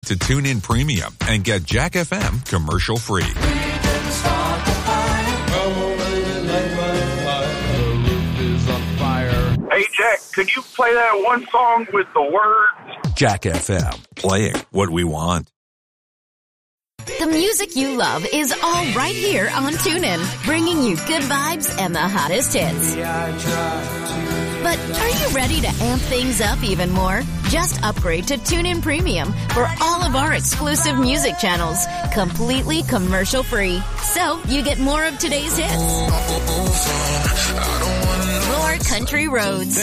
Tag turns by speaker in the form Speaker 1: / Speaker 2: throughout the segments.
Speaker 1: to TuneIn Premium and get Jack FM commercial-free.
Speaker 2: Hey, Jack, could you play that one song with the words?
Speaker 1: Jack FM, playing what we want.
Speaker 3: The music you love is all right here on TuneIn, bringing you good vibes and the hottest hits. But are you ready to amp things up even more? Just upgrade to TuneIn Premium for all of our exclusive music channels, completely commercial-free. So you get more of today's hits, more country roads,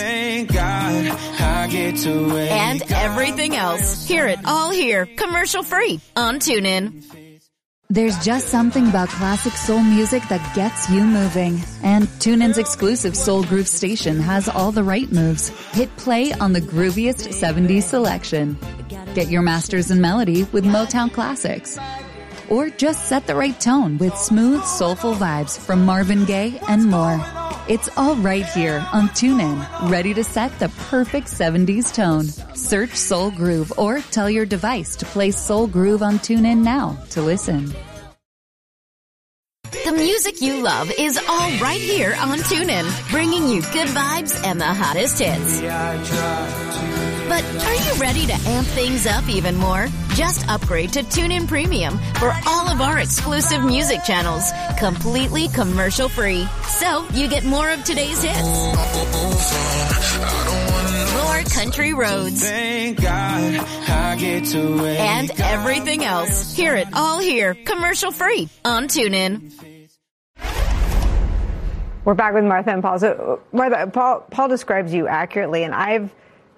Speaker 3: and everything else. Hear it all here, commercial-free on TuneIn.
Speaker 4: There's just something about classic soul music that gets you moving. And TuneIn's exclusive Soul Groove station has all the right moves. Hit play on the grooviest 70s selection. Get your masters in melody with Motown classics. Or just set the right tone with smooth, soulful vibes from Marvin Gaye and more. It's all right here on TuneIn, ready to set the perfect 70s tone. Search Soul Groove or tell your device to play Soul Groove on TuneIn now to listen.
Speaker 3: The music you love is all right here on TuneIn, bringing you good vibes and the hottest hits. But are you ready to amp things up even more? Just upgrade to TuneIn Premium for all of our exclusive music channels, completely commercial-free. So you get more of today's hits, more country roads, and everything else. Hear it all here, commercial-free on TuneIn.
Speaker 5: We're back with Martha and Paul. So, Martha, Paul describes you accurately, and I've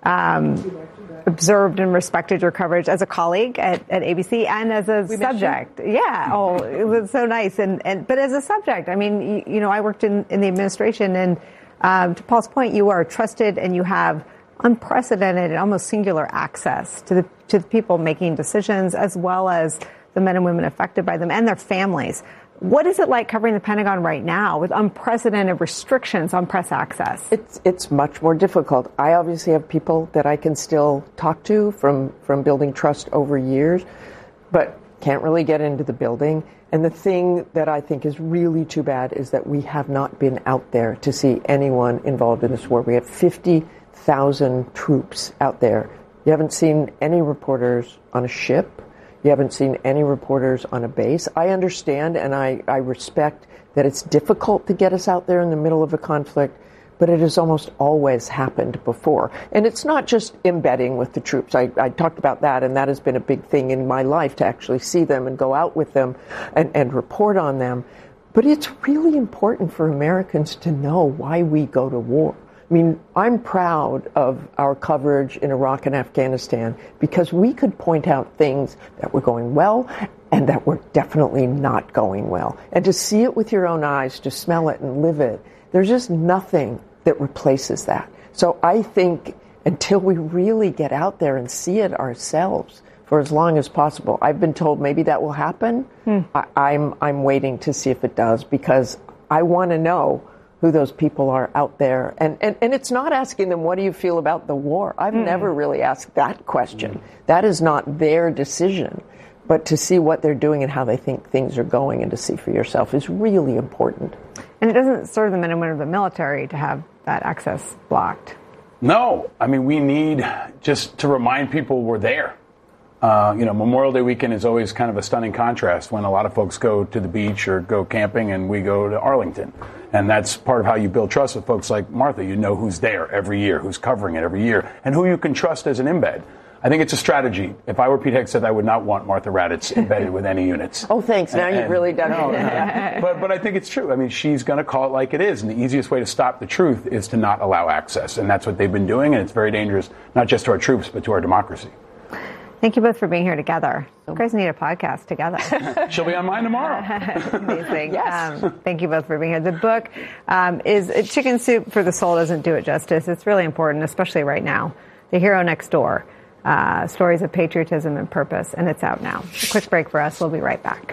Speaker 5: observed and respected your coverage as a colleague at ABC and as a subject. Yeah. Oh, it was so nice. But as a subject, I mean, you know, I worked in the administration, and to Paul's point, you are trusted and you have unprecedented and almost singular access to the people making decisions, as well as the men and women affected by them and their families. What is it like covering the Pentagon right now with unprecedented restrictions on press access?
Speaker 6: It's much more difficult. I obviously have people that I can still talk to from building trust over years, but can't really get into the building. And the thing that I think is really too bad is that we have not been out there to see anyone involved in this war. We have 50,000 troops out there. You haven't seen any reporters on a ship. You haven't seen any reporters on a base. I understand and I respect that it's difficult to get us out there in the middle of a conflict, but it has almost always happened before. And it's not just embedding with the troops. I talked about that, and that has been a big thing in my life, to actually see them and go out with them and report on them. But it's really important for Americans to know why we go to war. I mean, I'm proud of our coverage in Iraq and Afghanistan because we could point out things that were going well and that were definitely not going well. And to see it with your own eyes, to smell it and live it, there's just nothing that replaces that. So I think until we really get out there and see it ourselves for as long as possible, I've been told maybe that will happen. I'm waiting to see if it does, because I want to know who those people are out there. And it's not asking them, what do you feel about the war? I've never really asked that question. That is not their decision. But to see what they're doing and how they think things are going, and to see for yourself, is really important.
Speaker 5: And it doesn't serve the men and women of the military to have that access blocked.
Speaker 7: No. I mean, we need just to remind people we're there. Memorial Day weekend is always kind of a stunning contrast when a lot of folks go to the beach or go camping and we go to Arlington. And that's part of how you build trust with folks like Martha. You know who's there every year, who's covering it every year, and who you can trust as an embed. I think it's a strategy. If I were Pete Hegseth, I would not want Martha Raddatz embedded with any units.
Speaker 6: Oh, thanks. Now you've really done it.
Speaker 7: But I think it's true. I mean, she's going to call it like it is. And the easiest way to stop the truth is to not allow access. And that's what they've been doing. And it's very dangerous, not just to our troops, but to our democracy.
Speaker 5: Thank you both for being here together. You guys need a podcast together.
Speaker 7: She'll be on mine tomorrow.
Speaker 5: Amazing.
Speaker 6: Yes.
Speaker 5: Thank you both for being here. The book is Chicken Soup for the Soul doesn't do it justice. It's really important, especially right now. The Hero Next Door, stories of patriotism and purpose, and it's out now. A quick break for us. We'll be right back.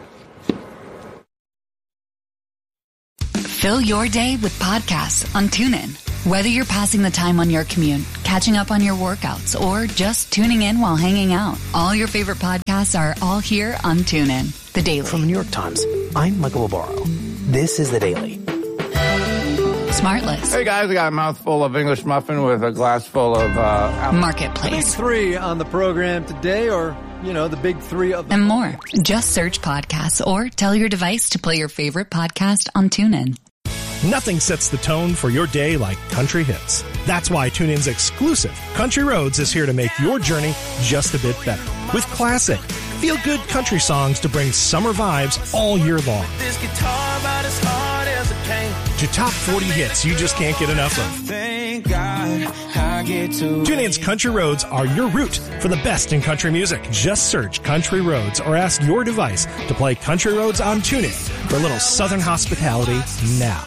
Speaker 4: Fill your day with podcasts on TuneIn. Whether you're passing the time on your commute, catching up on your workouts, or just tuning in while hanging out, all your favorite podcasts are all here on TuneIn. The Daily.
Speaker 8: From the New York Times, I'm Michael Barbaro. This is The Daily.
Speaker 4: Smartless.
Speaker 9: Hey guys, I got a mouthful of English muffin with a glass full of
Speaker 4: Marketplace.
Speaker 10: Big three on the program today, or, the big three of the...
Speaker 4: And more. Just search podcasts or tell your device to play your favorite podcast on TuneIn.
Speaker 11: Nothing sets the tone for your day like country hits. That's why TuneIn's exclusive Country Roads is here to make your journey just a bit better. With classic, feel-good country songs to bring summer vibes all year long.
Speaker 12: This guitar about as hard as it can.
Speaker 11: To top 40 hits you just can't get enough of.
Speaker 12: Thank God I get to
Speaker 11: TuneIn's Country Roads are your route for the best in country music. Just search Country Roads or ask your device to play Country Roads on TuneIn for a little Southern hospitality now.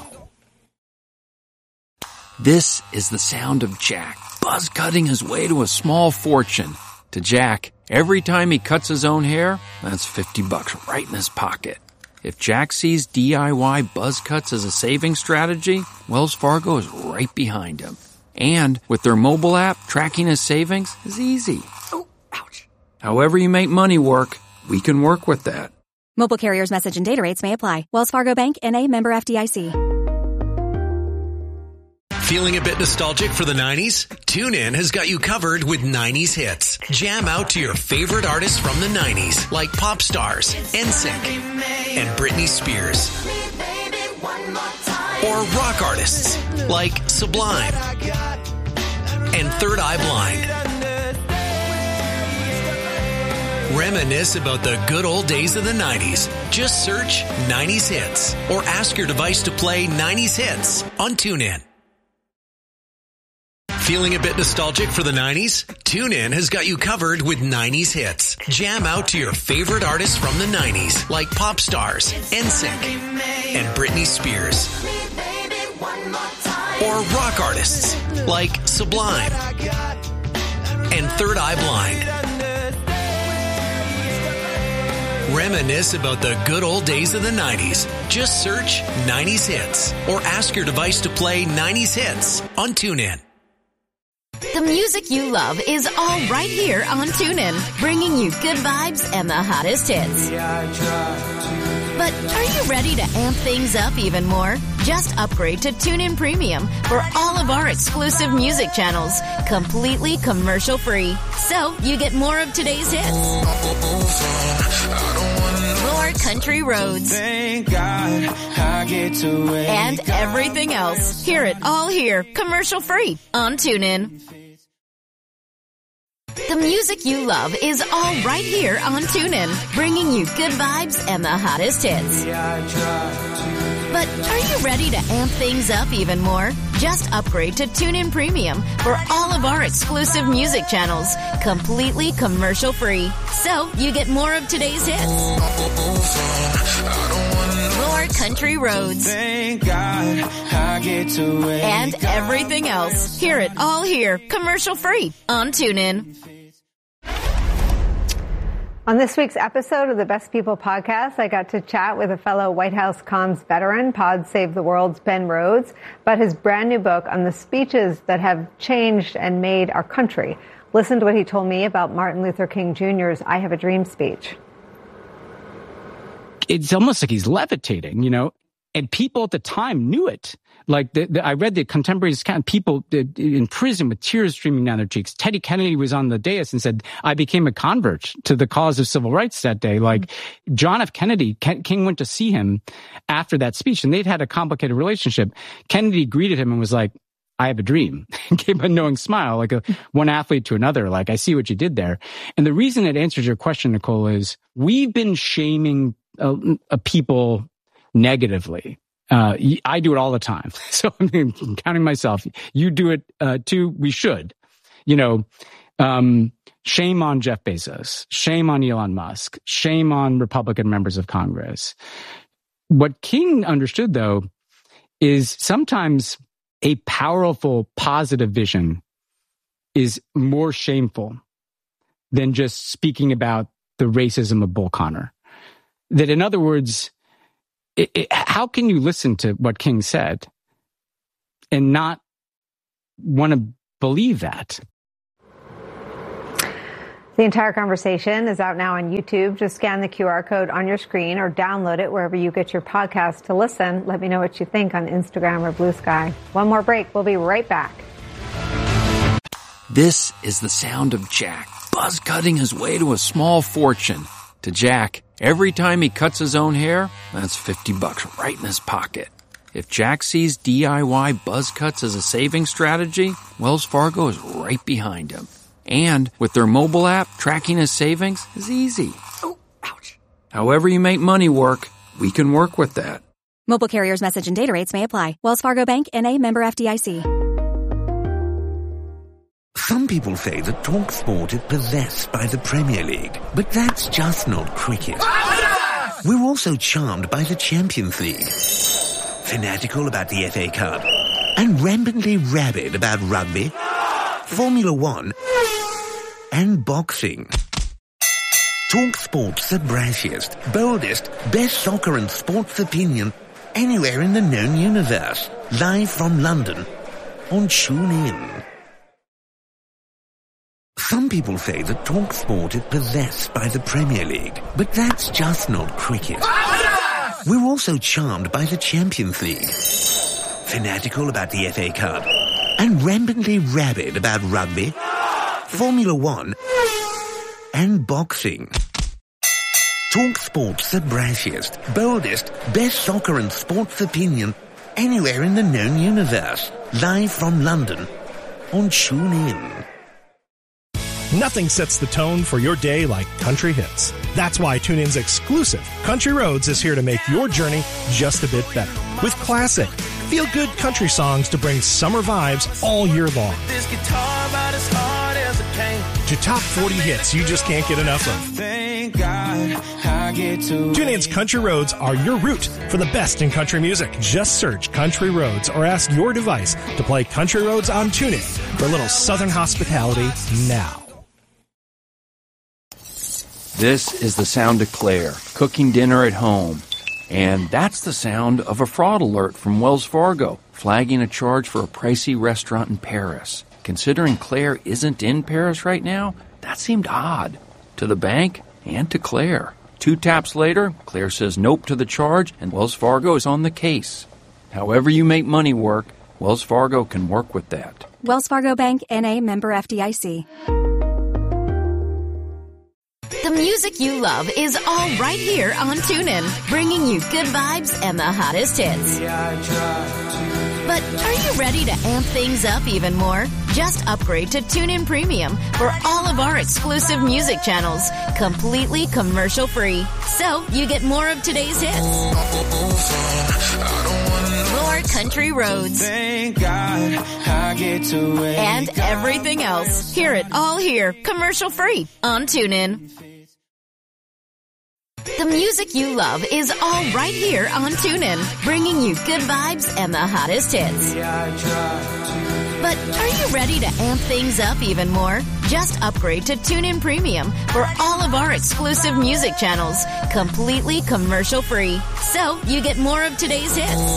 Speaker 13: This is the sound of Jack, buzz cutting his way to a small fortune. To Jack, every time he cuts his own hair, that's $50 right in his pocket. If Jack sees DIY buzz cuts as a saving strategy, Wells Fargo is right behind him. And with their mobile app, tracking his savings is easy. Oh, ouch. However you make money work, we can work with that.
Speaker 14: Mobile carriers' message and data rates may apply. Wells Fargo Bank, N.A., member FDIC.
Speaker 15: Feeling a bit nostalgic for the 90s? TuneIn has got you covered with 90s hits. Jam out to your favorite artists from the 90s, like pop stars, NSYNC, and Britney Spears. Or rock artists, like Sublime and Third Eye Blind. Reminisce about the good old days of the 90s. Just search 90s hits or ask your device to play 90s hits on TuneIn. Feeling a bit nostalgic for the 90s? TuneIn has got you covered with 90s hits. Jam out to your favorite artists from the 90s, like pop stars, NSYNC, and Britney Spears. Or rock artists, like Sublime and Third Eye Blind. Reminisce about the good old days of the 90s. Just search 90s hits or ask your device to play 90s hits on TuneIn.
Speaker 3: The music you love is all right here on TuneIn, bringing you good vibes and the hottest hits. But are you ready to amp things up even more? Just upgrade to TuneIn Premium for all of our exclusive music channels, completely commercial-free. So you get more of today's hits, more country roads,
Speaker 12: Thank God I get to
Speaker 3: and everything else. Hear it all here, commercial-free on TuneIn. The music you love is all right here on TuneIn, bringing you good vibes and the hottest hits. But are you ready to amp things up even more? Just upgrade to TuneIn Premium for all of our exclusive music channels, completely commercial-free. So you get more of today's hits, more country roads,
Speaker 12: Thank God I get to
Speaker 3: and everything else. Hear it all here, commercial-free on TuneIn.
Speaker 5: On this week's episode of the Best People podcast, I got to chat with a fellow White House comms veteran, Pod Save the World's Ben Rhodes, about his brand new book on the speeches that have changed and made our country. Listen to what he told me about Martin Luther King Jr.'s I Have a Dream speech.
Speaker 16: It's almost like he's levitating, and people at the time knew it. Like I read the contemporaries, people in prison with tears streaming down their cheeks. Teddy Kennedy was on the dais and said, "I became a convert to the cause of civil rights that day." Like John F. Kennedy, King went to see him after that speech, and they'd had a complicated relationship. Kennedy greeted him and was like, "I have a dream," and gave a knowing smile, like one athlete to another. Like, I see what you did there. And the reason it answers your question, Nicole, is we've been shaming people negatively. I do it all the time. So I'm counting myself. You do it too. We should. Shame on Jeff Bezos. Shame on Elon Musk. Shame on Republican members of Congress. What King understood, though, is sometimes a powerful, positive vision is more shameful than just speaking about the racism of Bull Connor. That, in other words, how can you listen to what King said and not want to believe that.
Speaker 5: The entire conversation is out now on YouTube. Just scan the QR code on your screen or download it wherever you get your podcast to listen. Let me know what you think on Instagram or Blue Sky. One more break. We'll be right back.
Speaker 13: This is the sound of Jack buzz cutting his way to a small fortune. To Jack, every time he cuts his own hair, that's $50 right in his pocket. If Jack sees DIY buzz cuts as a saving strategy, Wells Fargo is right behind him. And with their mobile app, tracking his savings is easy. Oh, ouch. However you make money work, we can work with that.
Speaker 14: Mobile carriers' message and data rates may apply. Wells Fargo Bank, N.A., member FDIC.
Speaker 17: Some people say that TalkSport is possessed by the Premier League, but that's just not cricket. We're also charmed by the Champions League, fanatical about the FA Cup, and rampantly rabid about rugby, Formula One, and boxing. TalkSport's the brashiest, boldest, best soccer and sports opinion anywhere in the known universe. Live from London on TuneIn. Some people say that TalkSport is possessed by the Premier League, but that's just not cricket. We're also charmed by the Champions League, fanatical about the FA Cup, and rampantly rabid about rugby, Formula One, and boxing. TalkSport's the brashiest, boldest, best soccer and sports opinion anywhere in the known universe. Live from London on TuneIn.
Speaker 11: Nothing sets the tone for your day like country hits. That's why TuneIn's exclusive Country Roads is here to make your journey just a bit better. With classic, feel-good country songs to bring summer vibes all year long.
Speaker 12: This guitar about as hard as it came.
Speaker 11: To top 40 hits you just can't get enough of.
Speaker 12: Thank God I get to
Speaker 11: TuneIn's Country Roads are your route for the best in country music. Just search Country Roads or ask your device to play Country Roads on TuneIn for a little southern hospitality now.
Speaker 13: This is the sound of Claire cooking dinner at home. And that's the sound of a fraud alert from Wells Fargo, flagging a charge for a pricey restaurant in Paris. Considering Claire isn't in Paris right now, that seemed odd. To the bank and to Claire. 2 taps later, Claire says nope to the charge, and Wells Fargo is on the case. However you make money work, Wells Fargo can work with that.
Speaker 14: Wells Fargo Bank, N.A., member FDIC.
Speaker 3: The music you love is all right here on TuneIn, bringing you good vibes and the hottest hits. But are you ready to amp things up even more? Just upgrade to TuneIn Premium for all of our exclusive music channels, completely commercial-free. So you get more of today's hits, more country roads,
Speaker 12: Thank God I get to
Speaker 3: and everything else. Hear it all here, commercial-free on TuneIn. The music you love is all right here on TuneIn, bringing you good vibes and the hottest hits. But are you ready to amp things up even more? Just upgrade to TuneIn Premium for all of our exclusive music channels, completely commercial-free. So you get more of today's hits,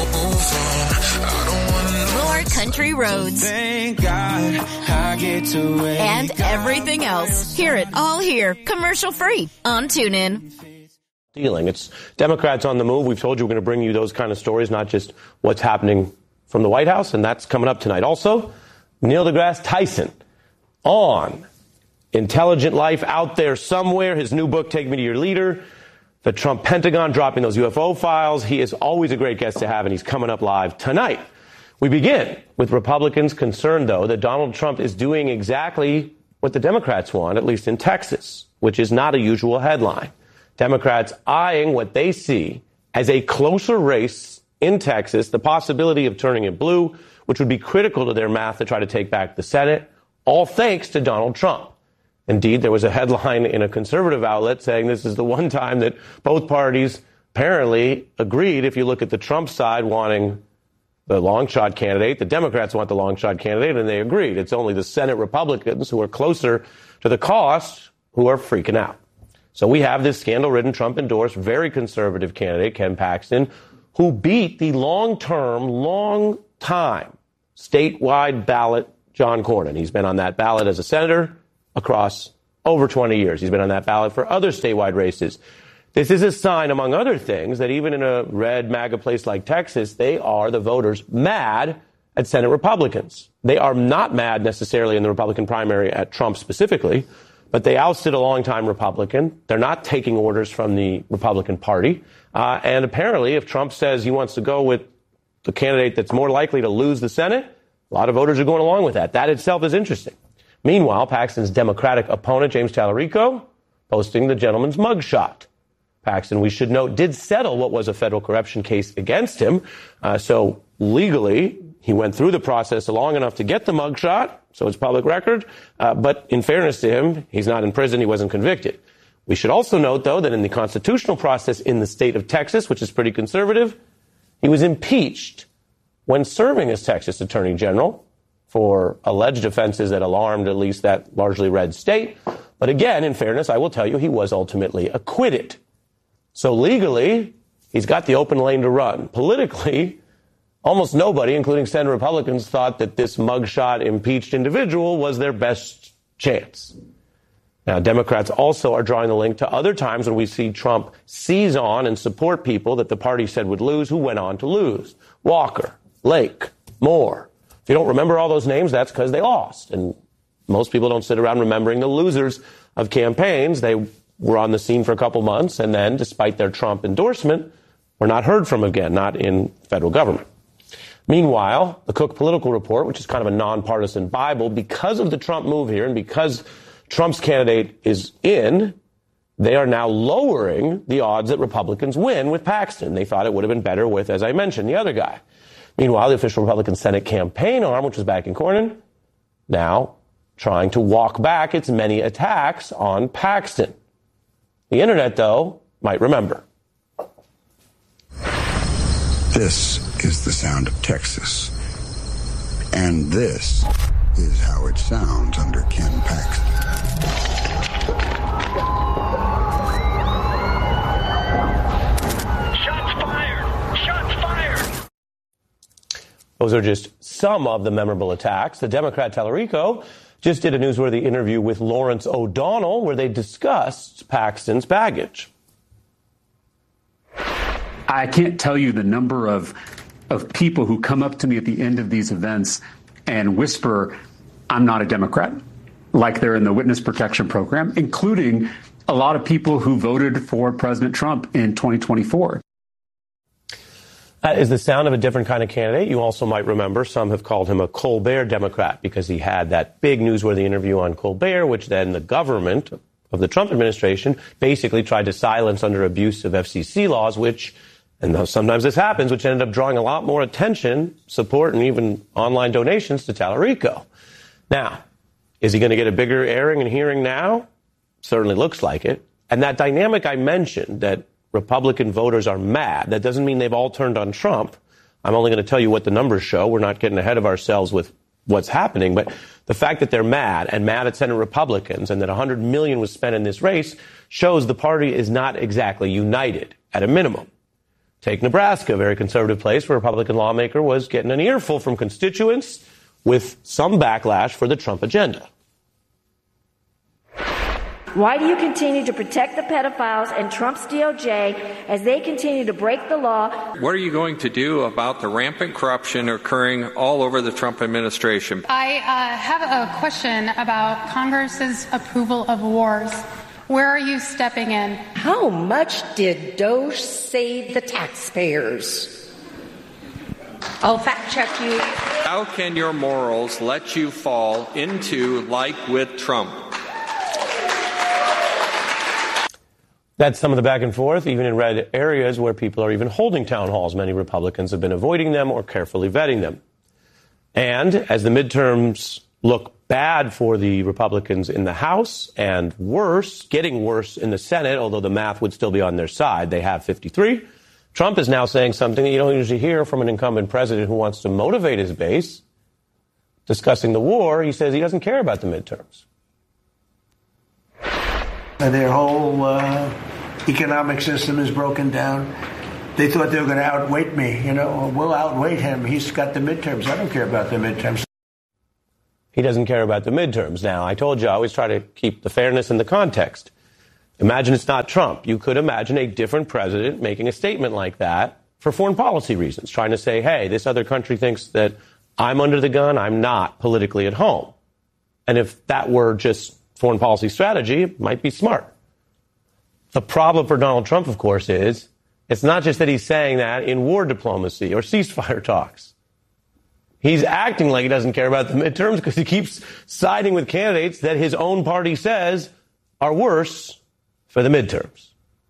Speaker 3: more country roads,
Speaker 12: Thank God I get to
Speaker 3: and everything else. Hear it all here, commercial-free on TuneIn.
Speaker 18: It's Democrats on the move. We've told you we're going to bring you those kind of stories, not just what's happening from the White House, and that's coming up tonight. Also, Neil deGrasse Tyson on Intelligent Life out there somewhere. His new book, Take Me to Your Leader. The Trump Pentagon dropping those UFO files. He is always a great guest to have, and he's coming up live tonight. We begin with Republicans concerned, though, that Donald Trump is doing exactly what the Democrats want, at least in Texas, which is not a usual headline. Democrats eyeing what they see as a closer race in Texas, the possibility of turning it blue, which would be critical to their math to try to take back the Senate, all thanks to Donald Trump. Indeed, there was a headline in a conservative outlet saying this is the one time that both parties apparently agreed. If you look at the Trump side wanting the long shot candidate, the Democrats want the long shot candidate, and they agreed. It's only the Senate Republicans who are closer to the cost who are freaking out. So we have this scandal-ridden, Trump-endorsed, very conservative candidate, Ken Paxton, who beat the long-term, long-time statewide ballot John Cornyn. He's been on that ballot as a senator across over 20 years. He's been on that ballot for other statewide races. This is a sign, among other things, that even in a red MAGA place like Texas, the voters, mad at Senate Republicans. They are not mad necessarily in the Republican primary at Trump specifically, but they ousted a longtime Republican. They're not taking orders from the Republican Party. And apparently, if Trump says he wants to go with the candidate that's more likely to lose the Senate, a lot of voters are going along with that. That itself is interesting. Meanwhile, Paxton's Democratic opponent, James Tallarico, posting the gentleman's mugshot. Paxton, we should note, did settle what was a federal corruption case against him. So legally, he went through the process long enough to get the mugshot, so it's public record. But in fairness to him, he's not in prison. He wasn't convicted. We should also note, though, that in the constitutional process in the state of Texas, which is pretty conservative, he was impeached when serving as Texas Attorney General for alleged offenses that alarmed at least that largely red state. But again, in fairness, I will tell you, he was ultimately acquitted. So legally, he's got the open lane to run. Politically, almost nobody, including Senate Republicans, thought that this mugshot impeached individual was their best chance. Now, Democrats also are drawing the link to other times when we see Trump seize on and support people that the party said would lose who went on to lose. Walker, Lake, Moore. If you don't remember all those names, that's because they lost. And most people don't sit around remembering the losers of campaigns. They were on the scene for a couple months, and then, despite their Trump endorsement, were not heard from again, not in federal government. Meanwhile, the Cook Political Report, which is kind of a nonpartisan Bible, because of the Trump move here and because Trump's candidate is in, they are now lowering the odds that Republicans win with Paxton. They thought it would have been better with, as I mentioned, the other guy. Meanwhile, the official Republican Senate campaign arm, which was backing Cornyn, now trying to walk back its many attacks on Paxton. The internet, though, might remember.
Speaker 19: This is the sound of Texas. And this is how it sounds under Ken Paxton.
Speaker 2: Shots fired! Shots fired!
Speaker 18: Those are just some of the memorable attacks. The Democrat Tallarico just did a newsworthy interview with Lawrence O'Donnell where they discussed Paxton's baggage.
Speaker 20: I can't tell you the number of people who come up to me at the end of these events and whisper, I'm not a Democrat, like they're in the witness protection program, including a lot of people who voted for President Trump in 2024.
Speaker 18: That is the sound of a different kind of candidate. You also might remember some have called him a Colbert Democrat because he had that big newsworthy interview on Colbert, which then the government of the Trump administration basically tried to silence under abuse of FCC laws, which, and sometimes this happens, which ended up drawing a lot more attention, support, and even online donations to Tallarico. Now, is he going to get a bigger airing and hearing now? Certainly looks like it. And that dynamic I mentioned, that Republican voters are mad, that doesn't mean they've all turned on Trump. I'm only going to tell you what the numbers show. We're not getting ahead of ourselves with what's happening. But the fact that they're mad and mad at Senate Republicans and that $100 million was spent in this race shows the party is not exactly united, at a minimum. Take Nebraska, a very conservative place where a Republican lawmaker was getting an earful from constituents with some backlash for the Trump agenda.
Speaker 21: Why do you continue to protect the pedophiles and Trump's DOJ as they continue to break the law?
Speaker 22: What are you going to do about the rampant corruption occurring all over the Trump administration?
Speaker 23: I have a question about Congress's approval of wars. Where are you stepping in?
Speaker 21: How much did DOJ save the taxpayers? I'll fact check you.
Speaker 22: How can your morals let you fall into like with Trump?
Speaker 18: That's some of the back and forth, even in red areas where people are even holding town halls. Many Republicans have been avoiding them or carefully vetting them. And as the midterms look bad for the Republicans in the House and worse, getting worse in the Senate, although the math would still be on their side, they have 53. Trump is now saying something that you don't usually hear from an incumbent president who wants to motivate his base. Discussing the war, he says he doesn't care about the midterms.
Speaker 24: Their whole economic system is broken down.
Speaker 1: they thought they were going to outweight me. We'll outweight him. He's got the midterms. I don't care about the midterms.
Speaker 18: He doesn't care about the midterms. Now, I told you I always try to keep the fairness in the context. Imagine it's not Trump. You could imagine a different president making a statement like that for foreign policy reasons, trying to say, hey, this other country thinks that I'm under the gun, I'm not politically at home. And if that were just foreign policy strategy, it might be smart. The problem for Donald Trump, of course, is it's not just that he's saying that in war diplomacy or ceasefire talks. He's acting like he doesn't care about the midterms because he keeps siding with candidates that his own party says are worse for the midterms.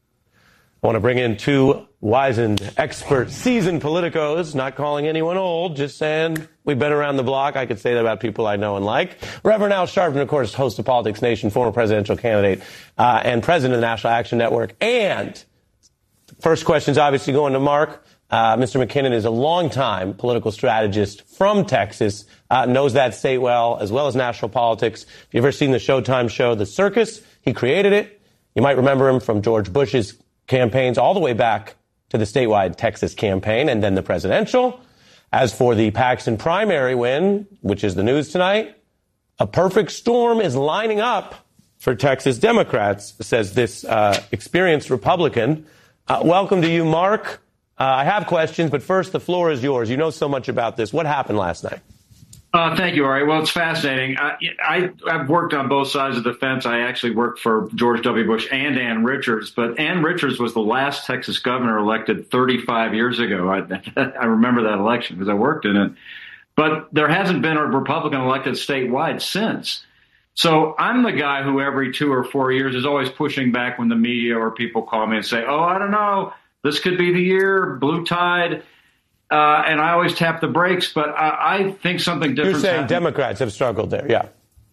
Speaker 18: I want to bring in two wizened, expert, seasoned politicos, not calling anyone old, just saying we've been around the block. I could say that about people I know and like. Reverend Al Sharpton, of course, host of Politics Nation, former presidential candidate, and president of the National Action Network. And first question's obviously going to Mark. Mr. McKinnon is a longtime political strategist from Texas, knows that state well, as well as national politics. If you've ever seen the Showtime show, The Circus, he created it. You might remember him from George Bush's campaigns all the way back to the statewide Texas campaign and then the presidential. As for the Paxton primary win, which is the news tonight, a perfect storm is lining up for Texas Democrats, says this experienced Republican. Welcome to you, Mark. I have questions, but first, the floor is yours. You know so much about this. What happened last night?
Speaker 6: Thank you, Ari. Well, it's fascinating. I've worked on both sides of the fence. I actually worked for George W. Bush and Ann Richards, but Ann Richards was the last Texas governor elected 35 years ago. I remember that election because I worked in it. But there hasn't been a Republican elected statewide since. So I'm the guy who every 2 or 4 years is always pushing back when the media or people call me and say, oh, I don't know, this could be the year, blue tide. And I always tap the brakes, but I think something different. You're
Speaker 18: saying Democrats have struggled there, yeah.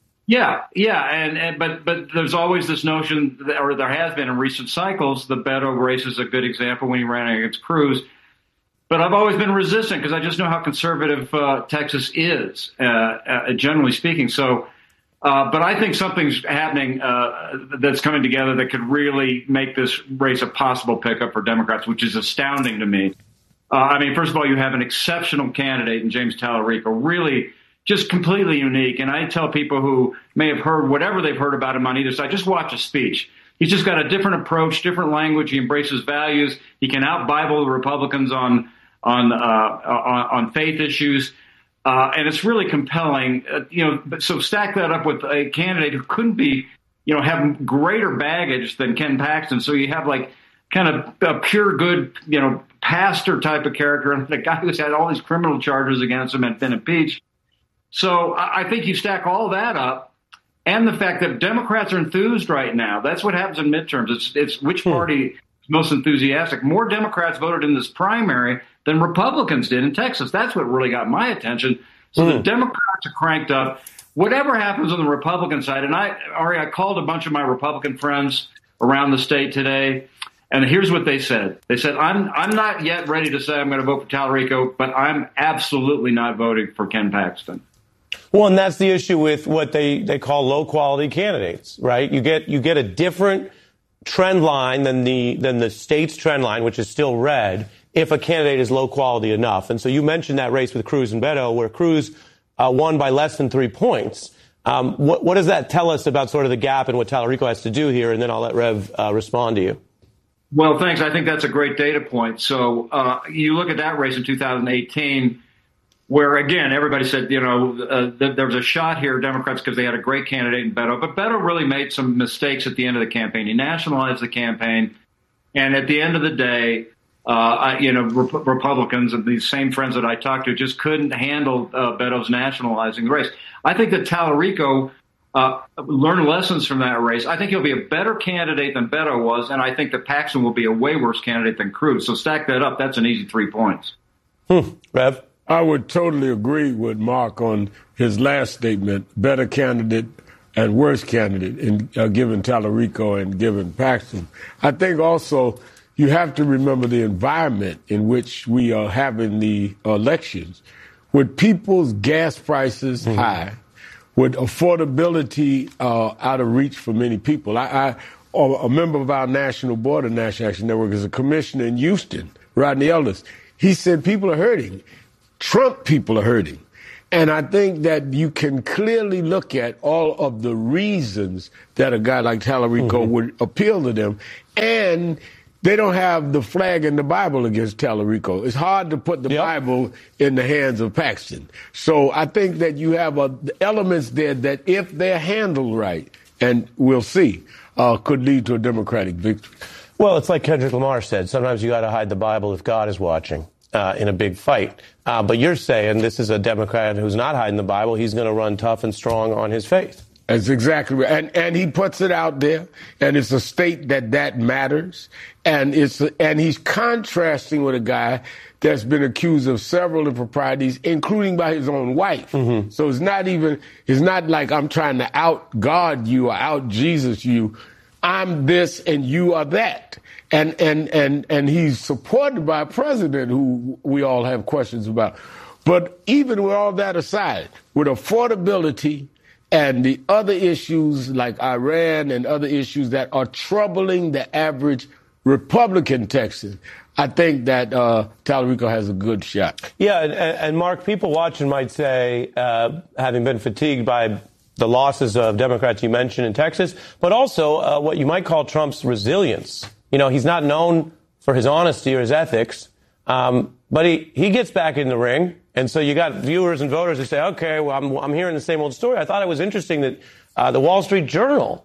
Speaker 6: Yeah, but there's always this notion, or there has been in recent cycles. The Beto race is a good example when he ran against Cruz. But I've always been resistant because I just know how conservative Texas is, generally speaking. So, but I think something's happening that's coming together that could really make this race a possible pickup for Democrats, which is astounding to me. First of all, you have an exceptional candidate in James Tallarico, really just completely unique. And I tell people who may have heard whatever they've heard about him on either side, just watch a speech. He's just got a different approach, different language. He embraces values. He can out-Bible the Republicans on faith issues. And it's really compelling. So stack that up with a candidate who couldn't be, have greater baggage than Ken Paxton. So you have kind of a pure good, pastor type of character, and the guy who's had all these criminal charges against him and been impeached. So I think you stack all that up, and the fact that Democrats are enthused right now. That's what happens in midterms. It's which party is most enthusiastic. More Democrats voted in this primary than Republicans did in Texas. That's what really got my attention. So the Democrats are cranked up. Whatever happens on the Republican side, and I called a bunch of my Republican friends around the state today. And here's what they said. They said, I'm not yet ready to say I'm going to vote for Tallarico, but I'm absolutely not voting for Ken Paxton.
Speaker 18: Well, and that's the issue with what they call low-quality candidates, right? You get a different trend line than the state's trend line, which is still red, if a candidate is low-quality enough. And so you mentioned that race with Cruz and Beto, where Cruz won by less than 3 points. What does that tell us about sort of the gap and what Tallarico has to do here? And then I'll let Rev respond to you.
Speaker 6: Well, thanks. I think that's a great data point. So you look at that race in 2018, where, again, everybody said, there was a shot here, Democrats, because they had a great candidate in Beto. But Beto really made some mistakes at the end of the campaign. He nationalized the campaign. And at the end of the day, Republicans and these same friends that I talked to just couldn't handle Beto's nationalizing the race. I think that Tallarico learn lessons from that race. I think he'll be a better candidate than Beto was, and I think that Paxton will be a way worse candidate than Cruz. So stack that up. That's an easy 3 points.
Speaker 18: Rev?
Speaker 7: I would totally agree with Mark on his last statement. Better candidate and worse candidate in given Tallarico and given Paxton. I think also you have to remember the environment in which we are having the elections. With people's gas prices high, with affordability out of reach for many people. A member of our national board of National Action Network is a commissioner in Houston Rodney Ellis. He said people are hurting. Trump people are hurting. And I think that you can clearly look at all of the reasons that a guy like Tallarico would appeal to them. And they don't have the flag in the Bible against Tallarico. It's hard to put the Bible in the hands of Paxton. So I think that you have elements there that, if they're handled right, and we'll see, could lead to a Democratic victory.
Speaker 18: Well, it's like Kendrick Lamar said, sometimes you got to hide the Bible if God is watching in a big fight. But you're saying this is a Democrat who's not hiding the Bible. He's going to run tough and strong on his faith.
Speaker 7: That's exactly right. And he puts it out there, and it's a state that matters. And he's contrasting with a guy that's been accused of several improprieties, including by his own wife. So it's not like I'm trying to out God you or out Jesus you. I'm this and you are that. And he's supported by a president who we all have questions about. But even with all that aside, with affordability and the other issues like Iran and other issues that are troubling the average Republican Texan, I think that Tallarico has a good shot.
Speaker 18: Yeah, and Mark, people watching might say, having been fatigued by the losses of Democrats you mentioned in Texas, but also what you might call Trump's resilience. You know, he's not known for his honesty or his ethics, but he gets back in the ring. And so you got viewers and voters who say, okay, well, I'm hearing the same old story. I thought it was interesting that the Wall Street Journal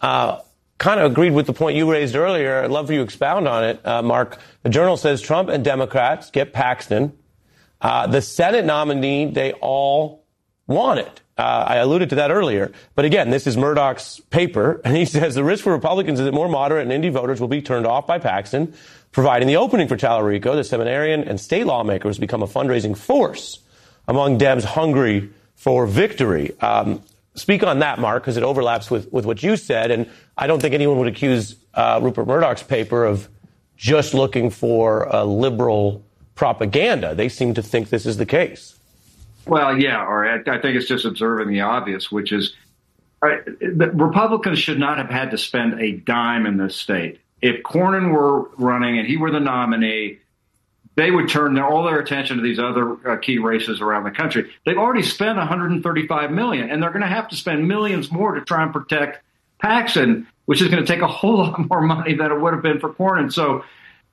Speaker 18: kind of agreed with the point you raised earlier. I'd love for you to expound on it, Mark. The Journal says Trump and Democrats get Paxton. The Senate nominee, they all want it. I alluded to that earlier. But again, this is Murdoch's paper, and he says the risk for Republicans is that more moderate and indie voters will be turned off by Paxton, providing the opening for Tallarico, the seminarian, and state lawmakers become a fundraising force among Dems hungry for victory. Speak on that, Mark, because it overlaps with what you said, and I don't think anyone would accuse Rupert Murdoch's paper of just looking for liberal propaganda. They seem to think this is the case.
Speaker 6: Well, yeah, or I think it's just observing the obvious, which is the Republicans should not have had to spend a dime in this state. If Cornyn were running and he were the nominee, they would turn all their attention to these other key races around the country. They've already spent $135 million, and they're going to have to spend millions more to try and protect Paxton, which is going to take a whole lot more money than it would have been for Cornyn. So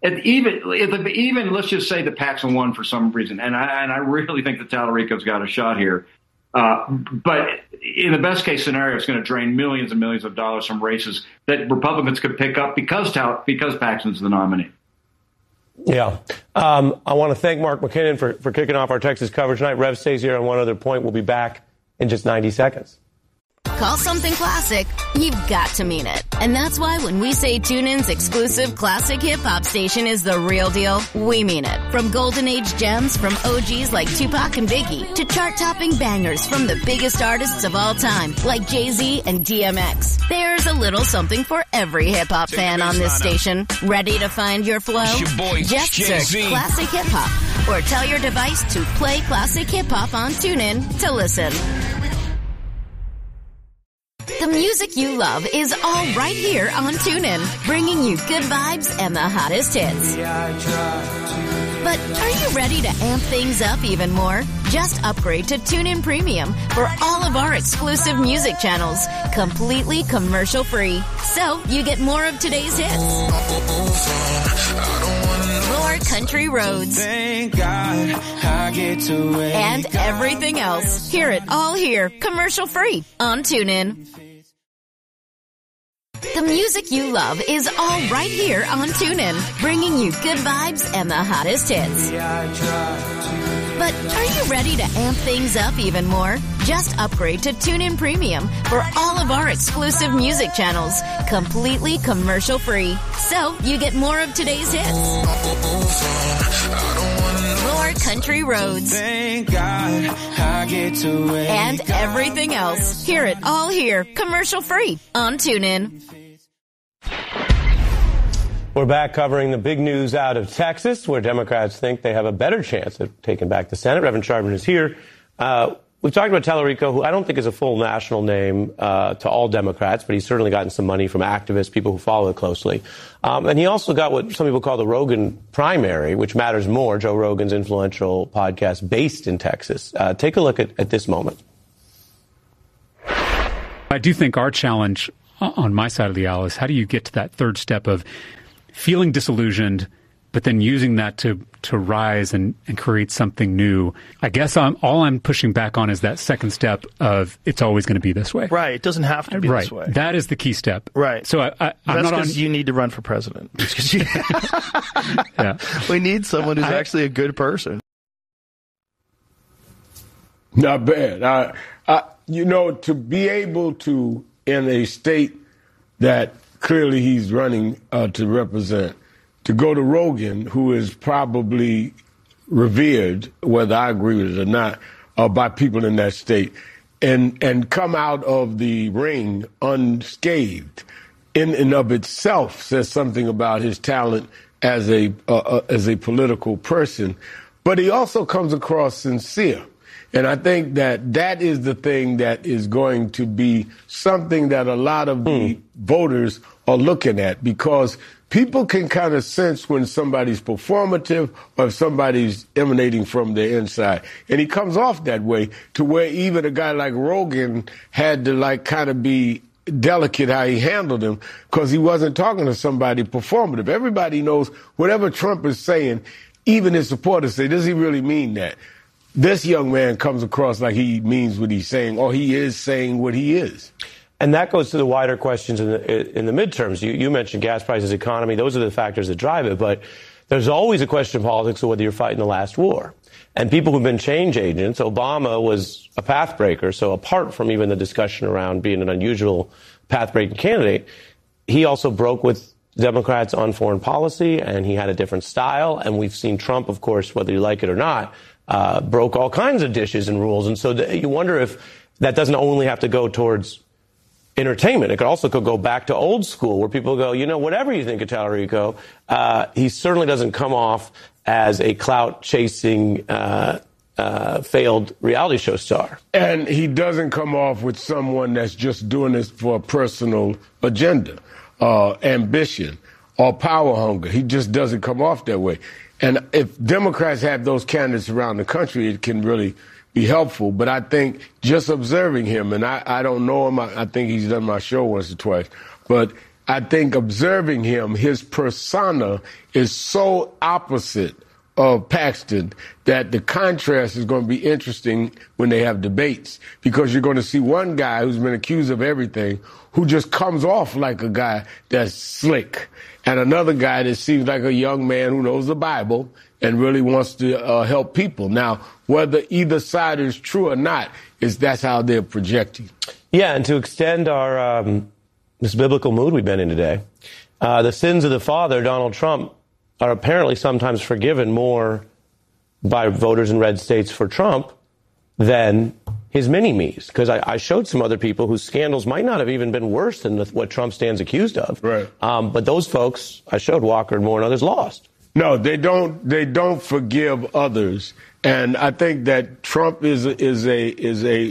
Speaker 6: even let's just say that Paxton won for some reason, and I really think that Tallarico's got a shot here. But in the best case scenario, it's going to drain millions and millions of dollars from races that Republicans could pick up because Paxton's the nominee.
Speaker 18: Yeah. I want to thank Mark McKinnon for kicking off our Texas coverage tonight. Rev stays here on one other point. We'll be back in just 90 seconds.
Speaker 3: Call something classic, you've got to mean it. And that's why when we say TuneIn's exclusive classic hip-hop station is the real deal, we mean it. From golden age gems from OGs like Tupac and Biggie to chart-topping bangers from the biggest artists of all time like Jay-Z and DMX. There's a little something for every hip-hop fan on this station. Ready to find your flow? Just search Classic Hip-Hop or tell your device to play Classic Hip-Hop on TuneIn to listen. The music you love is all right here on TuneIn, bringing you good vibes and the hottest hits. But are you ready to amp things up even more? Just upgrade to TuneIn Premium for all of our exclusive music channels, completely commercial-free. So you get more of today's hits, more country roads,
Speaker 12: Thank God I get to wake
Speaker 3: and everything else. Hear it all here, commercial-free on TuneIn. The music you love is all right here on TuneIn, bringing you good vibes and the hottest hits. But are you ready to amp things up even more? Just upgrade to TuneIn Premium for all of our exclusive music channels, completely commercial-free. So you get more of today's hits, more country roads,
Speaker 12: Thank God I get to wake
Speaker 3: and everything else. Hear it all here, commercial-free on TuneIn.
Speaker 18: We're back covering the big news out of Texas, where Democrats think they have a better chance of taking back the Senate. Reverend Charbon is here. we've talked about Tallarico, who I don't think is a full national name to all Democrats, but he's certainly gotten some money from activists, people who follow it closely. And he also got what some people call the Rogan primary, which matters more, Joe Rogan's influential podcast based in Texas. Take a look at this moment.
Speaker 20: I do think our challenge on my side of the aisle is how do you get to that third step of feeling disillusioned, but then using that to rise and create something new. I guess all I'm pushing back on is that second step of it's always going to be this way.
Speaker 8: Right. It doesn't have to be this way.
Speaker 20: That is the key step.
Speaker 8: Right.
Speaker 20: So I'm
Speaker 8: that's
Speaker 20: not
Speaker 8: because you need to run for president.
Speaker 20: Yeah.
Speaker 8: We need someone who's actually a good person.
Speaker 7: Not bad. To be able to, in a state that clearly he's running to represent, to go to Rogan, who is probably revered, whether I agree with it or not, by people in that state, and come out of the ring unscathed, in and of itself says something about his talent as a political person. But he also comes across sincere. And I think that is the thing that is going to be something that a lot of the voters are looking at, because people can kind of sense when somebody's performative or if somebody's emanating from their inside. And he comes off that way, to where even a guy like Rogan had to kind of be delicate how he handled him, because he wasn't talking to somebody performative. Everybody knows whatever Trump is saying, even his supporters say, does he really mean that? This young man comes across like he means what he's saying, or he is saying what he is.
Speaker 18: And that goes to the wider questions in the midterms. You mentioned gas prices, economy. Those are the factors that drive it. But there's always a question in politics of whether you're fighting the last war. And people who've been change agents, Obama was a path breaker. So apart from even the discussion around being an unusual path breaking candidate, he also broke with Democrats on foreign policy, and he had a different style. And we've seen Trump, of course, whether you like it or not, broke all kinds of dishes and rules. And so you wonder if that doesn't only have to go towards entertainment. It could also go back to old school, where people go, whatever you think of Tallarico, he certainly doesn't come off as a clout-chasing, failed reality show star.
Speaker 7: And he doesn't come off with someone that's just doing this for a personal agenda, ambition, or power hunger. He just doesn't come off that way. And if Democrats have those candidates around the country, it can really be helpful. But I think just observing him, and I don't know him, I think he's done my show once or twice, but I think observing him, his persona is so opposite of Paxton that the contrast is going to be interesting when they have debates, because you're going to see one guy who's been accused of everything who just comes off like a guy that's slick, and another guy that seems like a young man who knows the Bible and really wants to help people. Now, whether either side is true or not, that's how they're projecting.
Speaker 18: Yeah, and to extend our this biblical mood we've been in today, the sins of the father, Donald Trump, are apparently sometimes forgiven more by voters in red states for Trump than his mini-me's. Because I showed some other people whose scandals might not have even been worse than what Trump stands accused of.
Speaker 7: Right.
Speaker 18: But those folks, I showed Walker and Moore and others, lost.
Speaker 7: No, they don't forgive others. And I think that Trump is a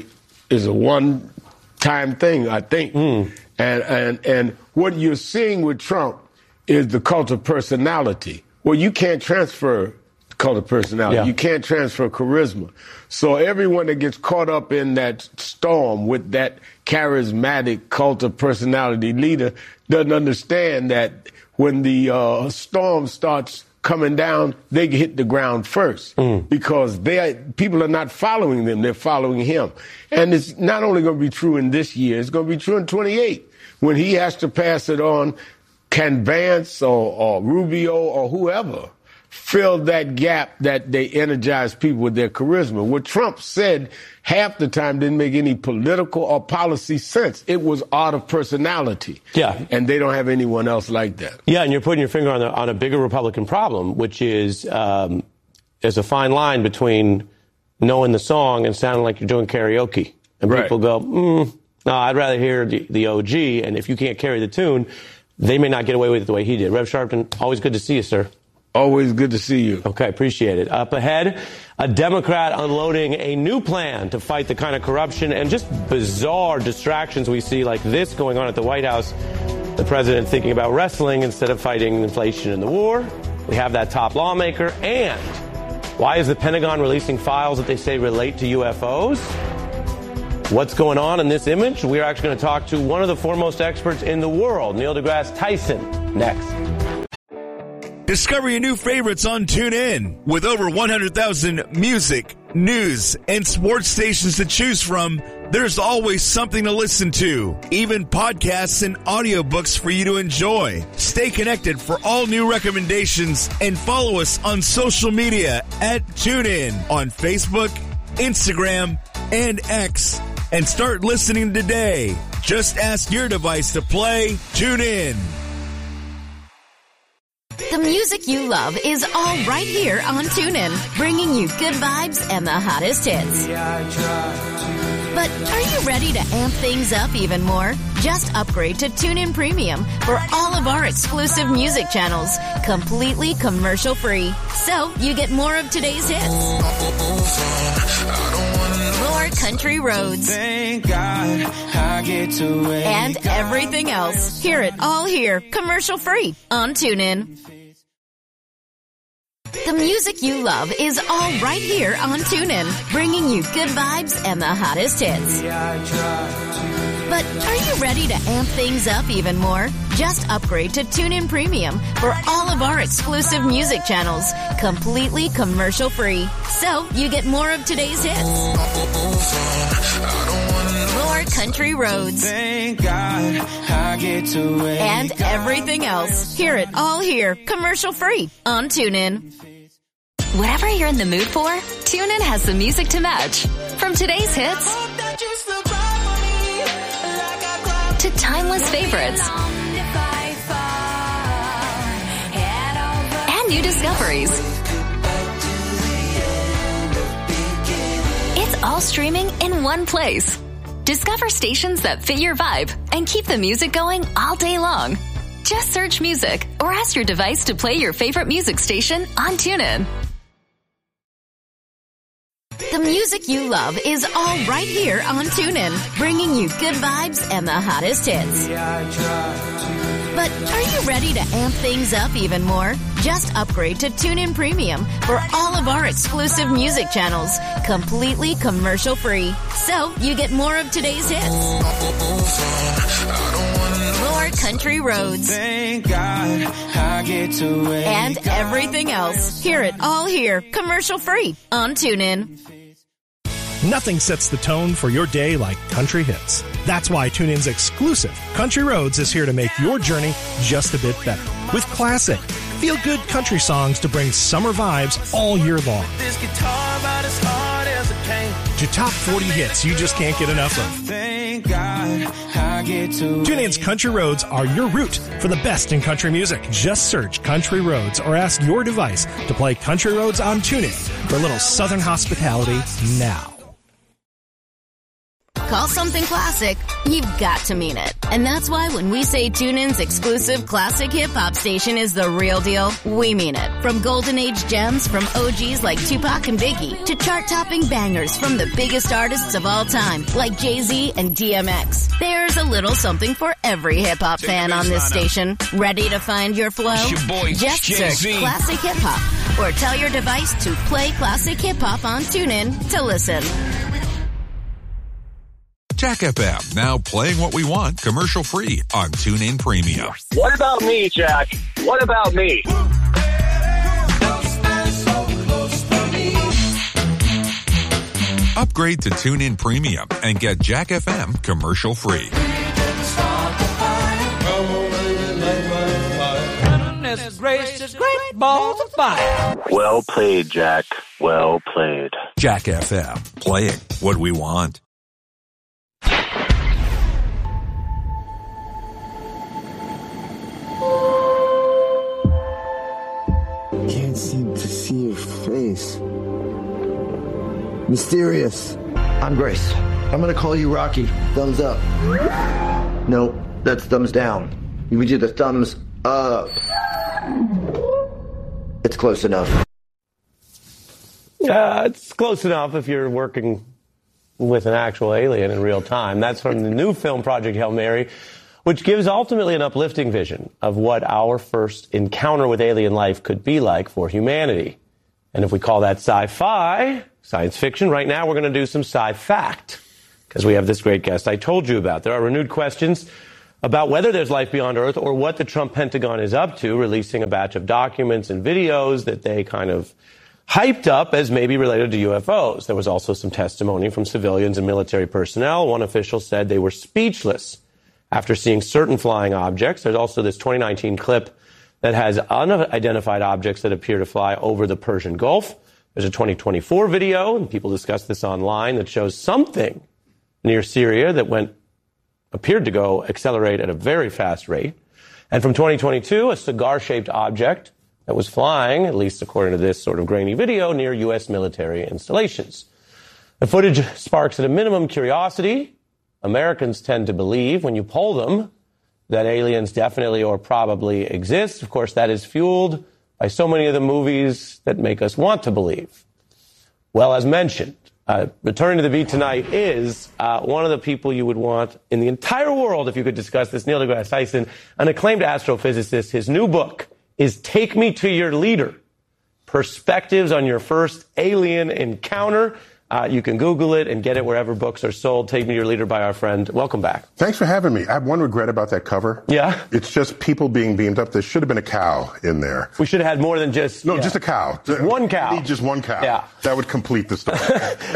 Speaker 7: one-time thing, I think. And what you're seeing with Trump is the cult of personality. Well, you can't transfer cult of personality. Yeah. You can't transfer charisma. So everyone that gets caught up in that storm with that charismatic cult of personality leader doesn't understand that when the storm starts coming down, they hit the ground first because people are not following them. They're following him. And it's not only going to be true in this year, it's going to be true in 28 when he has to pass it on. Can Vance or Rubio or whoever fill that gap that they energize people with their charisma? What Trump said half the time didn't make any political or policy sense. It was art of personality.
Speaker 18: Yeah.
Speaker 7: And they don't have anyone else like that.
Speaker 18: Yeah, and you're putting your finger on a bigger Republican problem, which is there's a fine line between knowing the song and sounding like you're doing karaoke. And people go, no, I'd rather hear the OG, and if you can't carry the tune, they may not get away with it the way he did. Rev Sharpton, always good to see you, sir.
Speaker 7: Always good to see you.
Speaker 18: Okay, appreciate it. Up ahead, a Democrat unloading a new plan to fight the kind of corruption and just bizarre distractions we see like this going on at the White House. The president thinking about wrestling instead of fighting inflation and the war. We have that top lawmaker. And why is the Pentagon releasing files that they say relate to UFOs? What's going on in this image? We're actually going to talk to one of the foremost experts in the world, Neil deGrasse Tyson, next.
Speaker 4: Discover your new favorites on TuneIn. With over 100,000 music, news, and sports stations to choose from, there's always something to listen to. Even podcasts and audiobooks for you to enjoy. Stay connected for all new recommendations and follow us on social media at TuneIn on Facebook, Instagram, and X. And start listening today. Just ask your device to play TuneIn.
Speaker 3: The music you love is all right here on TuneIn, bringing you good vibes and the hottest hits. But are you ready to amp things up even more? Just upgrade to TuneIn Premium for all of our exclusive music channels, completely commercial-free. So you get more of today's hits. More country roads.
Speaker 12: Thank God I get to wake
Speaker 3: and everything else. Hear it all here, commercial-free on TuneIn. The music you love is all right here on TuneIn, bringing you good vibes and the hottest hits. But are you ready to amp things up even more? Just upgrade to TuneIn Premium for all of our exclusive music channels, completely commercial-free. So you get more of today's hits. More country roads.
Speaker 12: Thank God I get to wake
Speaker 3: and everything else. Hear it all here, commercial-free on TuneIn.
Speaker 9: Whatever you're in the mood for, TuneIn has the music to match. From today's hits to timeless favorites and new discoveries. It's all streaming in one place. Discover stations that fit your vibe and keep the music going all day long. Just search music or ask your device to play your favorite music station on TuneIn.
Speaker 3: The music you love is all right here on TuneIn, bringing you good vibes and the hottest hits. But are you ready to amp things up even more? Just upgrade to TuneIn Premium for all of our exclusive music channels, completely commercial-free. So you get more of today's hits. More country roads.
Speaker 12: Thank God I get to wake
Speaker 3: and everything else. Hear it all here, commercial-free on TuneIn.
Speaker 11: Nothing sets the tone for your day like country hits. That's why TuneIn's exclusive Country Roads is here to make your journey just a bit better. With classic, feel-good country songs to bring summer vibes all year long.
Speaker 12: This guitar about as hard as it came.
Speaker 11: To top 40 hits you just can't get enough of.
Speaker 12: Thank God I get to
Speaker 11: TuneIn's Country Roads are your route for the best in country music. Just search Country Roads or ask your device to play Country Roads on TuneIn for a little southern hospitality now.
Speaker 3: Call something classic, you've got to mean it. And that's why when we say TuneIn's exclusive classic hip-hop station is the real deal, we mean it. From golden age gems from OGs like Tupac and Biggie to chart-topping bangers from the biggest artists of all time like Jay-Z and DMX. There's a little something for every hip-hop fan on this station. Ready to find your flow? Just search Classic Hip-Hop or tell your device to play Classic Hip-Hop on TuneIn to listen.
Speaker 10: Jack FM, now playing what we want commercial-free on TuneIn Premium.
Speaker 2: What about me, Jack? What about me?
Speaker 10: Upgrade to TuneIn Premium and get Jack FM commercial-free.
Speaker 2: Well played, Jack. Well played.
Speaker 10: Jack FM, playing what we want.
Speaker 24: Can't seem to see your face. Mysterious.
Speaker 25: I'm Grace. I'm gonna call you Rocky.
Speaker 24: Thumbs up.
Speaker 25: No, that's thumbs down. You would do the thumbs up. It's close enough.
Speaker 18: It's close enough if you're working with an actual alien in real time. That's from the new film Project Hail Mary, which gives ultimately an uplifting vision of what our first encounter with alien life could be like for humanity. And if we call that sci-fi, science fiction, right now we're going to do some sci-fact, because we have this great guest I told you about. There are renewed questions about whether there's life beyond Earth or what the Trump Pentagon is up to, releasing a batch of documents and videos that they kind of hyped up as maybe related to UFOs. There was also some testimony from civilians and military personnel. One official said they were speechless after seeing certain flying objects. There's also this 2019 clip that has unidentified objects that appear to fly over the Persian Gulf. There's a 2024 video, and people discuss this online, that shows something near Syria that appeared to go accelerate at a very fast rate. And from 2022, a cigar-shaped object that was flying, at least according to this sort of grainy video, near U.S. military installations. The footage sparks at a minimum curiosity. Americans tend to believe, when you poll them, that aliens definitely or probably exist. Of course, that is fueled by so many of the movies that make us want to believe. Well, as mentioned, returning to the beat tonight is one of the people you would want in the entire world if you could discuss this, Neil deGrasse Tyson, an acclaimed astrophysicist. His new book is Take Me to Your Leader, Perspectives on Your First Alien Encounter. You can Google it and get it wherever books are sold. Take Me to Your Leader by our friend. Welcome back.
Speaker 5: Thanks for having me. I have one regret about that cover.
Speaker 18: Yeah?
Speaker 5: It's just people being beamed up. There should have been a cow in there.
Speaker 18: We should have had more than just...
Speaker 5: No, just a cow.
Speaker 18: One cow.
Speaker 5: We need just one cow.
Speaker 18: Yeah.
Speaker 5: That would complete the story.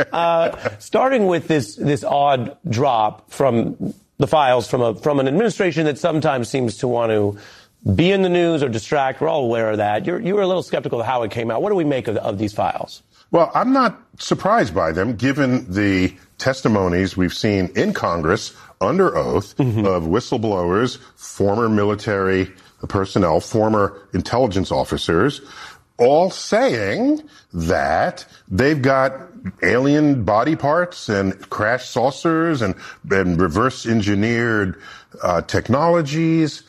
Speaker 18: Starting with this odd drop from the files from an administration that sometimes seems to want to be in the news or distract. We're all aware of that. You were a little skeptical of how it came out. What do we make of these files?
Speaker 5: Well, I'm not surprised by them, given the testimonies we've seen in Congress under oath of whistleblowers, former military personnel, former intelligence officers, all saying that they've got alien body parts and crash saucers and reverse engineered technologies.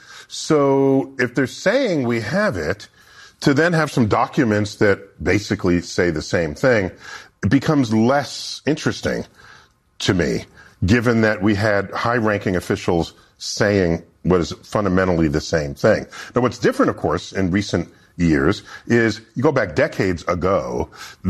Speaker 5: So if they're saying we have it, to then have some documents that basically say the same thing, it becomes less interesting to me, given that we had high-ranking officials saying what is fundamentally the same thing. Now, what's different, of course, in recent years is you go back decades ago,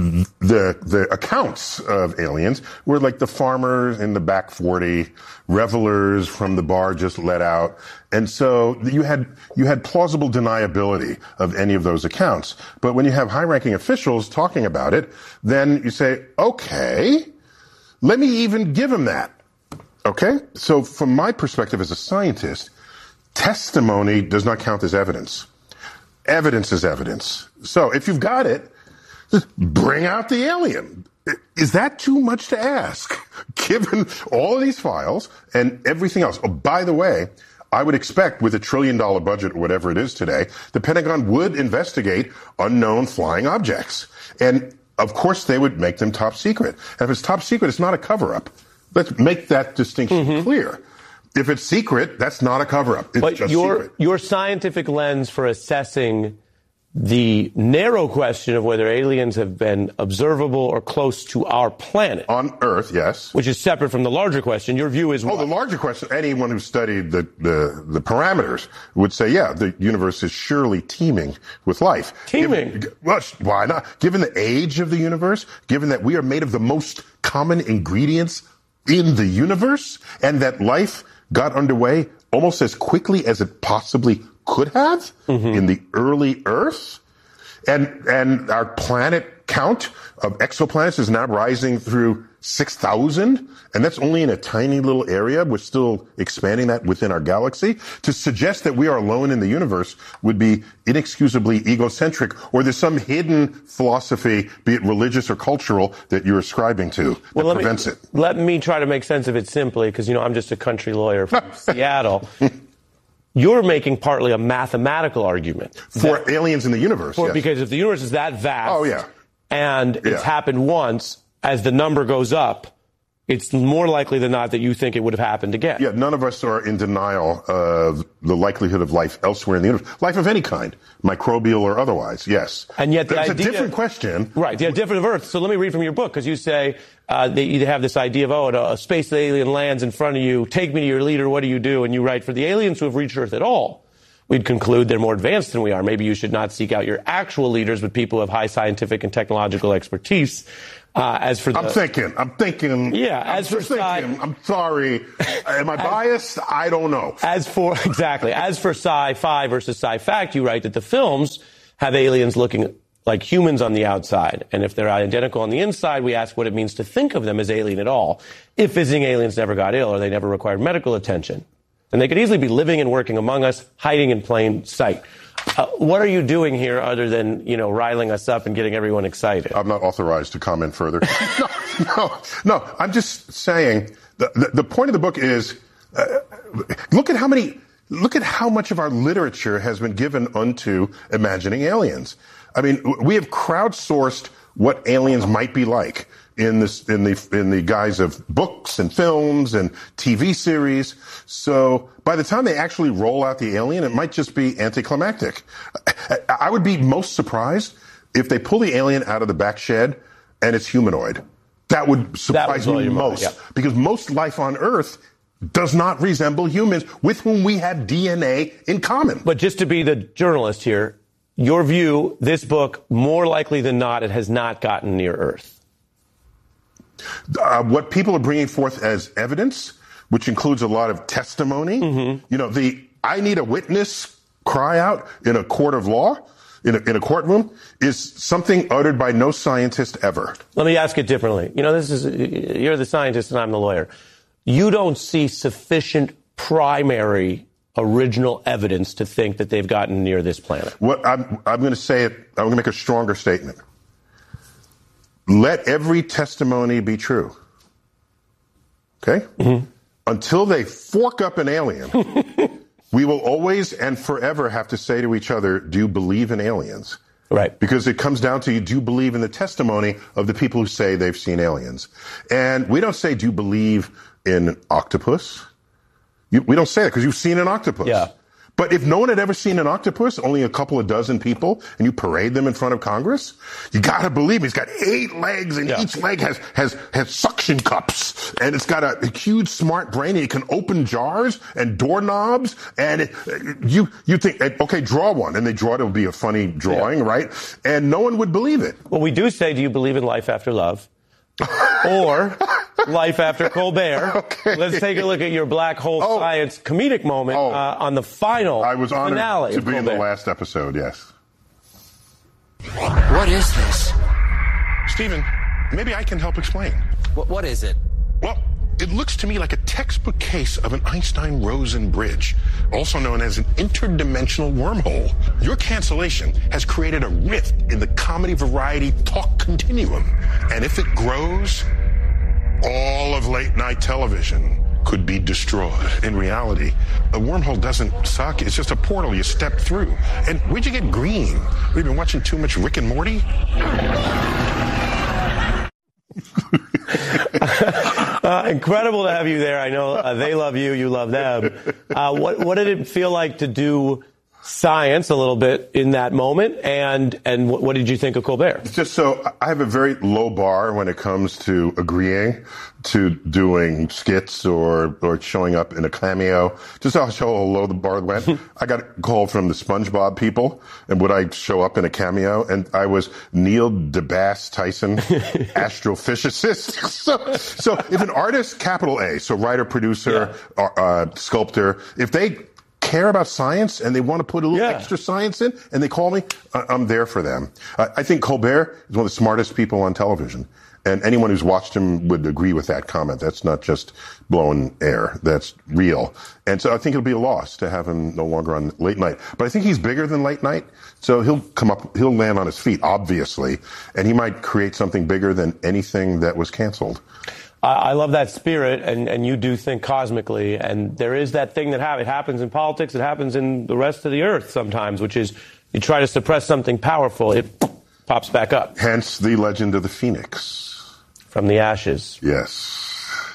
Speaker 5: the accounts of aliens were like the farmers in the back 40, revelers from the bar just let out. And so you had plausible deniability of any of those accounts. But when you have high-ranking officials talking about it, then you say, okay, let me even give them that. Okay? So from my perspective as a scientist, testimony does not count as evidence. Evidence is evidence. So if you've got it, just bring out the alien. Is that too much to ask, given all of these files and everything else? Oh, by the way, I would expect with $1 trillion budget or whatever it is today, the Pentagon would investigate unknown flying objects. And of course they would make them top secret. And if it's top secret, it's not a cover-up. Let's make that distinction clear. If it's secret, that's not a cover-up. It's just secret.
Speaker 18: Your scientific lens for assessing the narrow question of whether aliens have been observable or close to our planet.
Speaker 5: On Earth, yes.
Speaker 18: Which is separate from the larger question. Your view is what?
Speaker 5: The larger question, anyone who studied the parameters would say, yeah, the universe is surely teeming with life.
Speaker 18: Teeming?
Speaker 5: Why not? Given the age of the universe, given that we are made of the most common ingredients in the universe, and that life got underway almost as quickly as it possibly could have in the early Earth. And our planet count of exoplanets is now rising through 6,000. And that's only in a tiny little area. We're still expanding that within our galaxy. To suggest that we are alone in the universe would be inexcusably egocentric, or there's some hidden philosophy, be it religious or cultural, that you're ascribing to that prevents it.
Speaker 18: Let me try to make sense of it simply, because, I'm just a country lawyer from Seattle. You're making partly a mathematical argument.
Speaker 5: For aliens in the universe, yes.
Speaker 18: Because if the universe is that vast, and it's happened once, as the number goes up, it's more likely than not that you think it would have happened again.
Speaker 5: Yeah, none of us are in denial of the likelihood of life elsewhere in the universe. Life of any kind, microbial or otherwise, yes.
Speaker 18: And yet
Speaker 5: That's a different question.
Speaker 18: Right, the different of Earth. So let me read from your book, because you say that you have this idea of, a space alien lands in front of you, take me to your leader, what do you do? And you write, for the aliens who have reached Earth at all, we'd conclude they're more advanced than we are. Maybe you should not seek out your actual leaders, but people who have high scientific and technological expertise. I'm thinking.
Speaker 5: Yeah,
Speaker 18: I'm
Speaker 5: sorry. Am I biased? I don't know.
Speaker 18: As for sci-fi versus sci-fact, you write that the films have aliens looking like humans on the outside. And if they're identical on the inside, we ask what it means to think of them as alien at all. If visiting aliens never got ill or they never required medical attention, then they could easily be living and working among us, hiding in plain sight. What are you doing here other than, riling us up and getting everyone excited? I'm
Speaker 5: not authorized to comment further. No. I'm just saying the point of the book is look at how much of our literature has been given unto imagining aliens. I mean, we have crowdsourced what aliens might be like in the guise of books and films and TV series. So by the time they actually roll out the alien, it might just be anticlimactic. I would be most surprised if they pull the alien out of the back shed and it's humanoid. That would surprise me most, because most life on Earth does not resemble humans with whom we have DNA in common.
Speaker 18: But just to be the journalist here, your view, this book, more likely than not, it has not gotten near Earth.
Speaker 5: What people are bringing forth as evidence, which includes a lot of testimony, the I need a witness cry out in a court of law, in a courtroom, is something uttered by no scientist ever.
Speaker 18: Let me ask it differently. You're the scientist and I'm the lawyer. You don't see sufficient primary original evidence to think that they've gotten near this planet.
Speaker 5: What I'm going to say it, I'm going to make a stronger statement. Let every testimony be true. Okay? Mm-hmm. Until they fork up an alien, we will always and forever have to say to each other, do you believe in aliens?
Speaker 18: Right.
Speaker 5: Because it comes down to, do you believe in the testimony of the people who say they've seen aliens? And we don't say, do you believe in octopus? We don't say that because you've seen an octopus.
Speaker 18: Yeah.
Speaker 5: But if no one had ever seen an octopus, only a couple of dozen people, and you parade them in front of Congress, you got to believe he's got 8 legs, and each leg has suction cups, and it's got a huge smart brain, and it can open jars and doorknobs, and you think, okay, draw one, and they draw it, it'll be a funny drawing, right? And no one would believe it.
Speaker 18: Well, we do say, do you believe in life after love? Or life after Colbert.
Speaker 5: Okay.
Speaker 18: Let's take a look at your black hole science comedic moment on the final
Speaker 5: I was honored
Speaker 18: finale
Speaker 5: to be in the last episode, yes.
Speaker 13: What is this?
Speaker 5: Stephen, maybe I can help explain.
Speaker 13: What is it?
Speaker 5: Well, it looks to me like a textbook case of an Einstein-Rosen bridge, also known as an interdimensional wormhole. Your cancellation has created a rift in the comedy variety talk continuum. And if it grows, all of late-night television could be destroyed. In reality, a wormhole doesn't suck. It's just a portal you step through. And where'd you get green? We've been watching too much Rick and Morty?
Speaker 18: Incredible to have you there. I know they love you. You love them. What did it feel like to do science a little bit in that moment? And what did you think of Colbert?
Speaker 5: Just so I have a very low bar when it comes to agreeing to doing skits or showing up in a cameo. Just how low the bar went. I got a call from the SpongeBob people, and would I show up in a cameo? And I was Neil deGrasse Tyson, astrophysicist. So if an artist, capital A, so writer, producer, sculptor, if they care about science and they want to put a little extra science in and they call me, I'm there for them. I think Colbert is one of the smartest people on television. And anyone who's watched him would agree with that comment. That's not just blowing air. That's real. And so I think it'll be a loss to have him no longer on late night. But I think he's bigger than late night. So he'll land on his feet, obviously. And he might create something bigger than anything that was canceled.
Speaker 18: I love that spirit, and you do think cosmically, and there is that thing that it happens in politics, it happens in the rest of the earth sometimes, which is you try to suppress something powerful, it pops back up.
Speaker 5: Hence the legend of the phoenix.
Speaker 18: From the ashes.
Speaker 5: Yes.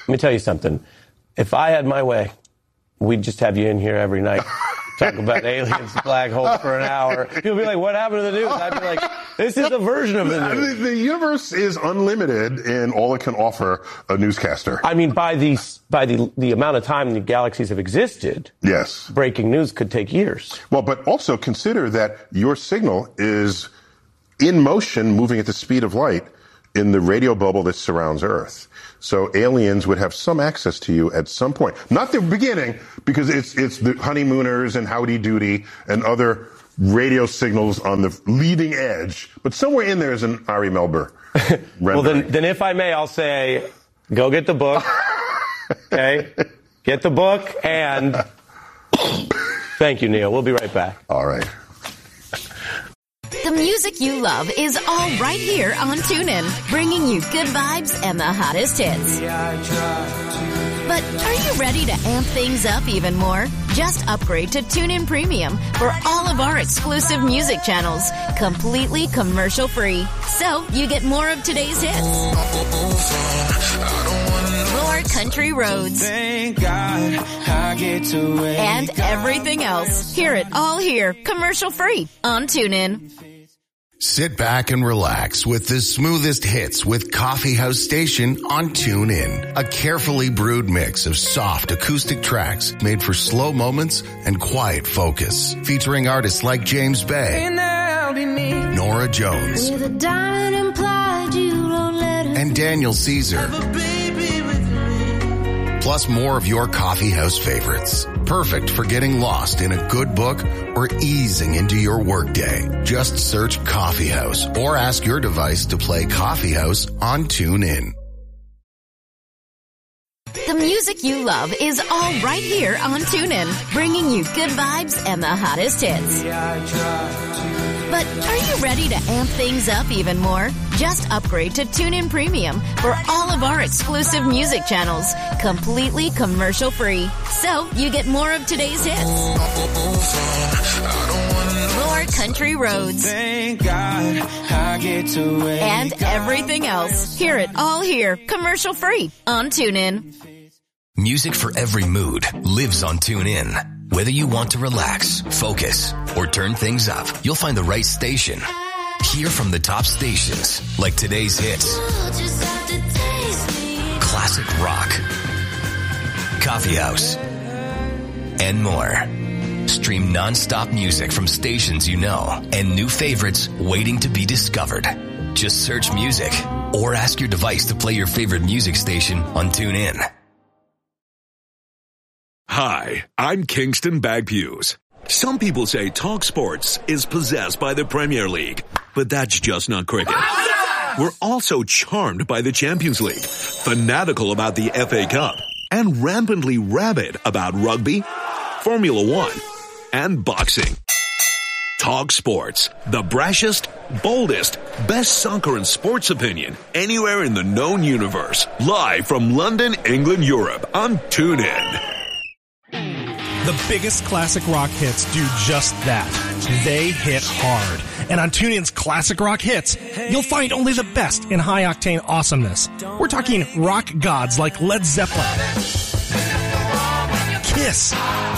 Speaker 18: Let me tell you something. If I had my way, we'd just have you in here every night. Talk about aliens, black holes for an hour. People be like, what happened to the news? I'd be like, this is a version of the news.
Speaker 5: The universe is unlimited in all it can offer a newscaster.
Speaker 18: I mean, by the amount of time the galaxies have existed,
Speaker 5: yes,
Speaker 18: breaking news could take years.
Speaker 5: Well, but also consider that your signal is in motion, moving at the speed of light in the radio bubble that surrounds Earth. So aliens would have some access to you at some point. Not the beginning, because it's the honeymooners and howdy doody and other radio signals on the leading edge. But somewhere in there is an Ari Melber
Speaker 18: Well, then if I may, I'll say, go get the book. Okay? Get the book, and thank you, Neil. We'll be right back.
Speaker 5: All right.
Speaker 3: The music you love is all right here on TuneIn, bringing you good vibes and the hottest hits. But are you ready to amp things up even more? Just upgrade to TuneIn Premium for all of our exclusive music channels, completely commercial-free. So you get more of today's hits, more country roads,
Speaker 12: Thank God I get to wake
Speaker 3: and everything else. Hear it all here, commercial-free on TuneIn.
Speaker 13: Sit back and relax with the smoothest hits with Coffee House Station on TuneIn. A carefully brewed mix of soft acoustic tracks made for slow moments and quiet focus. Featuring artists like James Bay, Nora Jones, and Daniel Caesar. Plus more of your coffee house favorites. Perfect for getting lost in a good book or easing into your workday. Just search Coffee House or ask your device to play Coffee House on TuneIn.
Speaker 3: The music you love is all right here on TuneIn, bringing you good vibes and the hottest hits. But are you ready to amp things up even more? Just upgrade to TuneIn Premium for all of our exclusive music channels, completely commercial-free. So you get more of today's hits, more country roads,
Speaker 12: Thank God I get to wake
Speaker 3: and everything else. Hear it all here, commercial-free on TuneIn.
Speaker 14: Music for every mood lives on TuneIn. Whether you want to relax, focus, or turn things up, you'll find the right station. Hear from the top stations, like today's hits, classic rock, coffee house, and more. Stream non-stop music from stations you know and new favorites waiting to be discovered. Just search music or ask your device to play your favorite music station on TuneIn.
Speaker 15: Hi, I'm Kingston Bagpues. Some people say Talk Sports is possessed by the Premier League, but that's just not cricket. We're also charmed by the Champions League, fanatical about the FA Cup, and rampantly rabid about rugby, Formula One, and boxing. Talk Sports, the brashest, boldest, best soccer and sports opinion anywhere in the known universe. Live from London, England, Europe on TuneIn.
Speaker 11: The biggest classic rock hits do just that. They hit hard. And on TuneIn's Classic Rock Hits, you'll find only the best in high-octane awesomeness. We're talking rock gods like Led Zeppelin, Kiss,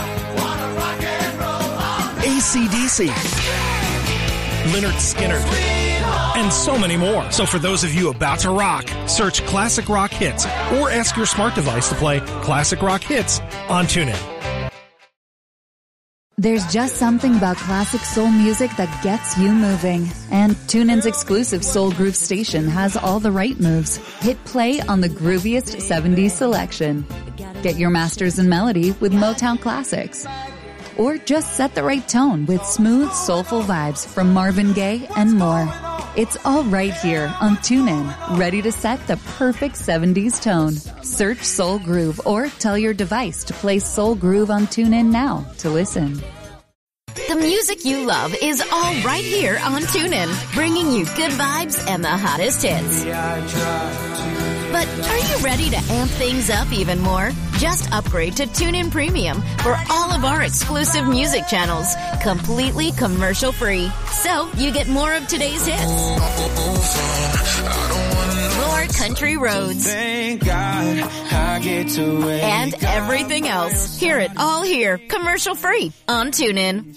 Speaker 11: AC/DC, Lynyrd Skynyrd, and so many more. So for those of you about to rock, search Classic Rock Hits or ask your smart device to play Classic Rock Hits on TuneIn.
Speaker 16: There's just something about classic soul music that gets you moving. And TuneIn's exclusive Soul Groove station has all the right moves. Hit play on the grooviest 70s selection. Get your masters in melody with Motown classics. Or just set the right tone with smooth, soulful vibes from Marvin Gaye and more. It's all right here on TuneIn, ready to set the perfect 70s tone. Search Soul Groove or tell your device to play Soul Groove on TuneIn now to listen.
Speaker 3: The music you love is all right here on TuneIn, bringing you good vibes and the hottest hits. But are you ready to amp things up even more? Just upgrade to TuneIn Premium for all of our exclusive music channels, completely commercial-free. So you get more of today's hits, more country roads,
Speaker 12: Thank God I get to wake
Speaker 3: and everything else. Hear it all here, commercial-free on TuneIn.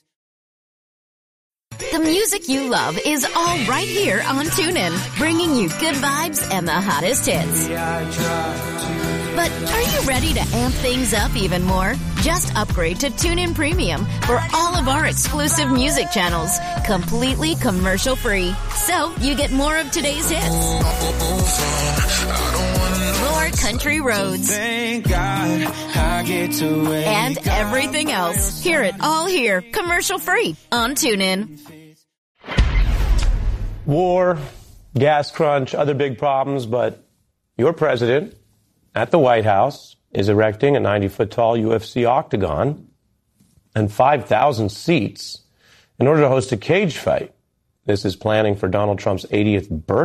Speaker 3: The music you love is all right here on TuneIn, bringing you good vibes and the hottest hits. But are you ready to amp things up even more? Just upgrade to TuneIn Premium for all of our exclusive music channels, completely commercial-free. So you get more of today's hits, more country roads,
Speaker 12: Thank God I get to wake
Speaker 3: and everything else. Hear it all here, commercial-free on TuneIn.
Speaker 18: War, gas crunch, other big problems, but your president at the White House is erecting a 90-foot tall UFC octagon and 5,000 seats in order to host a cage fight. This is planning for Donald Trump's 80th birthday.